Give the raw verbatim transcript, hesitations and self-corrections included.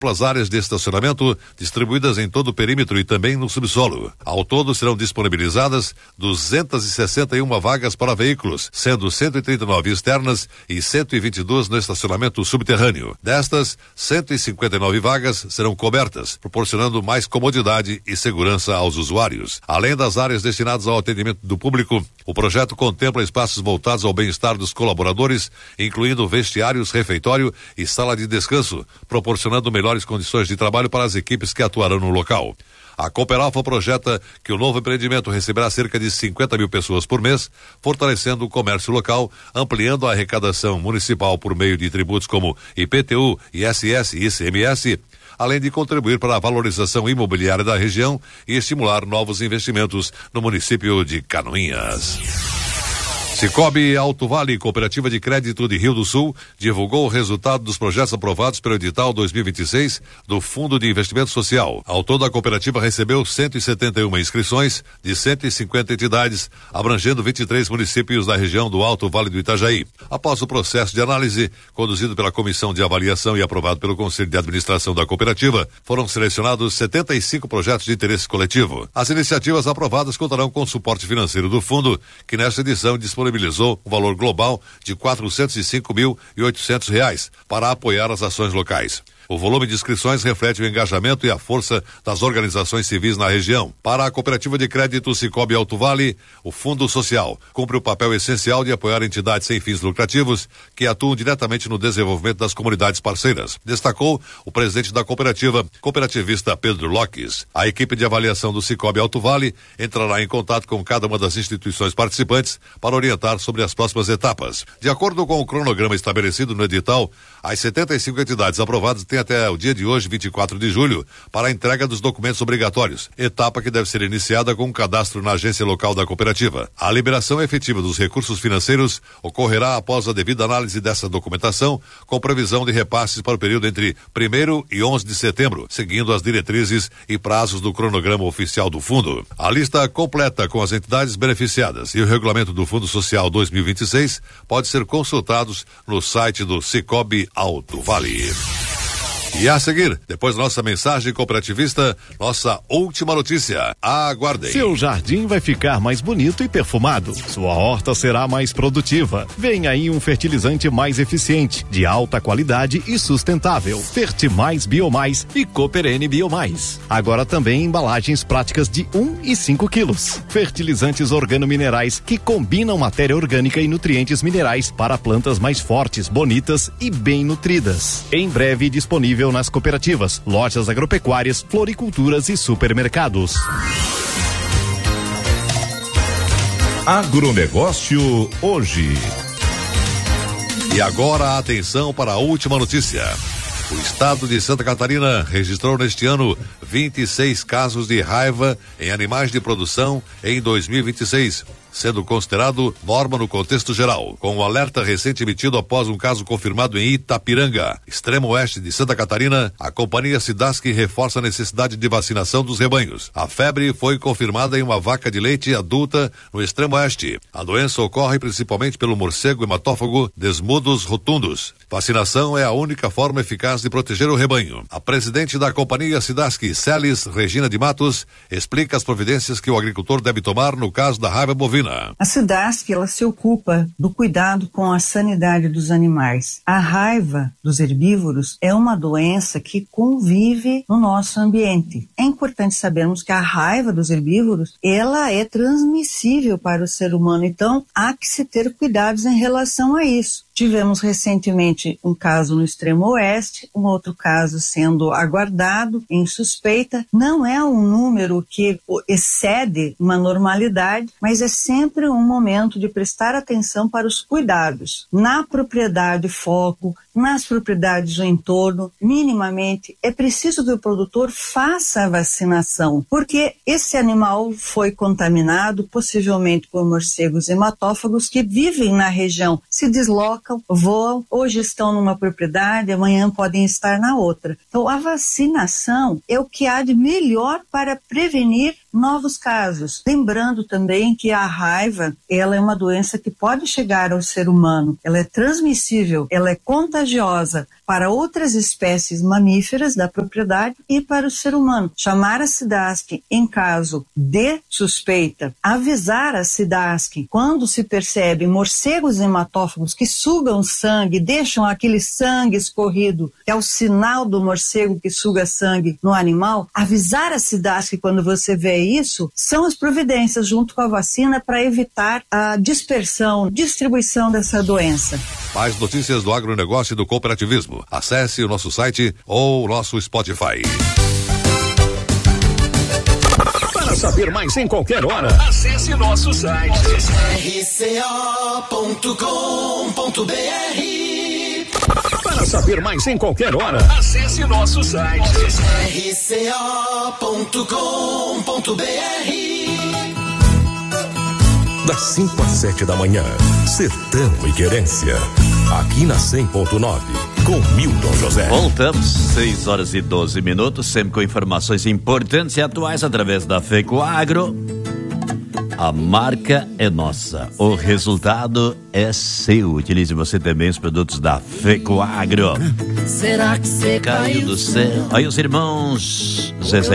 As áreas de estacionamento distribuídas em todo o perímetro e também no subsolo. Ao todo serão disponibilizadas duzentas e sessenta e uma vagas para veículos, sendo cento e trinta e nove externas e cento e vinte e duas no estacionamento subterrâneo. Destas, cento e cinquenta e nove vagas serão cobertas, proporcionando mais comodidade e segurança aos usuários. Além das áreas destinadas ao atendimento do público, o projeto contempla espaços voltados ao bem-estar dos colaboradores, incluindo vestiários, refeitório e sala de descanso, proporcionando melhores condições de trabalho para as equipes que atuarão no local. A Cooperalfa projeta que o novo empreendimento receberá cerca de cinquenta mil pessoas por mês, fortalecendo o comércio local, ampliando a arrecadação municipal por meio de tributos como I P T U, I S S e I C M S, além de contribuir para a valorização imobiliária da região e estimular novos investimentos no município de Canoinhas. Cicobi Alto Vale, Cooperativa de Crédito de Rio do Sul, divulgou o resultado dos projetos aprovados pelo edital dois mil e vinte e seis do Fundo de Investimento Social. Ao todo, a cooperativa recebeu cento e setenta e uma inscrições de cento e cinquenta entidades, abrangendo vinte e três municípios da região do Alto Vale do Itajaí. Após o processo de análise, conduzido pela Comissão de Avaliação e aprovado pelo Conselho de Administração da cooperativa, foram selecionados setenta e cinco projetos de interesse coletivo. As iniciativas aprovadas contarão com o suporte financeiro do fundo, que nesta edição disponibilizou disponibilizou um valor global de quatrocentos e cinco mil e oitocentos reais para apoiar as ações locais. O volume de inscrições reflete o engajamento e a força das organizações civis na região. Para a Cooperativa de Crédito Cicobi Alto Vale, o Fundo Social cumpre o papel essencial de apoiar entidades sem fins lucrativos que atuam diretamente no desenvolvimento das comunidades parceiras, destacou o presidente da cooperativa, cooperativista Pedro Lopes. A equipe de avaliação do Cicobi Alto Vale entrará em contato com cada uma das instituições participantes para orientar sobre as próximas etapas. De acordo com o cronograma estabelecido no edital, as setenta e cinco entidades aprovadas têm até o dia de hoje, vinte e quatro de julho, para a entrega dos documentos obrigatórios, etapa que deve ser iniciada com um cadastro na agência local da cooperativa. A liberação efetiva dos recursos financeiros ocorrerá após a devida análise dessa documentação, com previsão de repasses para o período entre primeiro e onze de setembro, seguindo as diretrizes e prazos do cronograma oficial do fundo. A lista completa com as entidades beneficiadas e o regulamento do Fundo Social dois mil e vinte e seis pode ser consultados no site do Cicobi Alto Vale. E a seguir, depois da nossa mensagem cooperativista, nossa última notícia. Aguardem. Seu jardim vai ficar mais bonito e perfumado. Sua horta será mais produtiva. Vem aí um fertilizante mais eficiente, de alta qualidade e sustentável. Fertimais Biomais e Cooperene Biomais. Agora também embalagens práticas de um e cinco quilos. Fertilizantes organominerais que combinam matéria orgânica e nutrientes minerais para plantas mais fortes, bonitas e bem nutridas. Em breve disponível nas cooperativas, lojas agropecuárias, floriculturas e supermercados. Agronegócio hoje. E agora atenção para a última notícia. O estado de Santa Catarina registrou neste ano vinte e seis casos de raiva em animais de produção em dois mil e vinte e seis, sendo considerado norma no contexto geral, com um alerta recente emitido após um caso confirmado em Itapiranga, extremo oeste de Santa Catarina. A companhia Sidask reforça a necessidade de vacinação dos rebanhos. A febre foi confirmada em uma vaca de leite adulta no extremo oeste. A doença ocorre principalmente pelo morcego hematófago Desmodus rotundus. Vacinação é a única forma eficaz de proteger o rebanho. A presidente da companhia Sidask, Celis Regina de Matos, explica as providências que o agricultor deve tomar no caso da raiva bovina. A Sidask, ela se ocupa do cuidado com a sanidade dos animais. A raiva dos herbívoros é uma doença que convive no nosso ambiente. É importante sabermos que a raiva dos herbívoros, ela é transmissível para o ser humano, então há que se ter cuidados em relação a isso. Tivemos recentemente um caso no extremo oeste, um outro caso sendo aguardado em suspeita. Não é um número que excede uma normalidade, mas é sempre um momento de prestar atenção para os cuidados. Na propriedade foco, nas propriedades do entorno, minimamente, é preciso que o produtor faça a vacinação, porque esse animal foi contaminado possivelmente por morcegos hematófagos que vivem na região, se deslocam, voam, hoje estão numa propriedade, amanhã podem estar na outra. Então, a vacinação é o que há de melhor para prevenir novos casos. Lembrando também que a raiva, ela é uma doença que pode chegar ao ser humano. Ela é transmissível, ela é contagiosa para outras espécies mamíferas da propriedade e para o ser humano. Chamar a SIDASC em caso de suspeita, avisar a SIDASC quando se percebe morcegos hematófagos que sugam sangue, deixam aquele sangue escorrido, que é o sinal do morcego que suga sangue no animal, avisar a SIDASC quando você vê isso, são as providências junto com a vacina para evitar a dispersão, distribuição dessa doença. Mais notícias do agronegócio e do cooperativismo. Acesse o nosso site ou o nosso Spotify. Para saber mais em qualquer hora, acesse nosso site r c o ponto com ponto b r. Para saber mais em qualquer hora, acesse nosso site r c o ponto com ponto b r. Das cinco às sete da manhã, Sertão e Querência, aqui na cem ponto nove, com Milton José. Voltamos, seis horas e doze minutos, sempre com informações importantes e atuais através da FECOAGRO. A marca é nossa, o resultado é seu. Utilize você também os produtos da FECOAGRO. Será que você Caiu do céu? Aí os irmãos Zezé